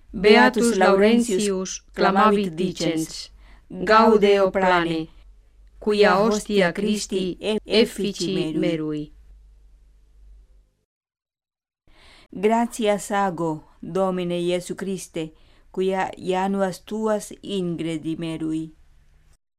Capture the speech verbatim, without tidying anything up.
Beatus Laurentius clamavit dicens, gaude o plane, quia hostia Christi effici merui. Gratias ago, Domine Iesu Christe, quia januas tuas ingredi merui.